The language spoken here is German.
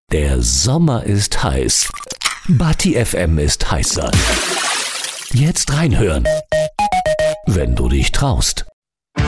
Der Sommer ist heiß. Bati FM ist heißer. Jetzt reinhören, wenn du dich traust.